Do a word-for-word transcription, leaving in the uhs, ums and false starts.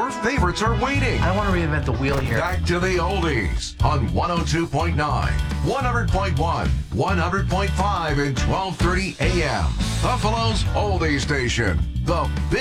Your favorites are waiting. I don't want to reinvent the wheel here. Back to the oldies on one oh two point nine, one hundred point one, one hundred point five, and twelve thirty A M. Buffalo's Oldie Station. The Big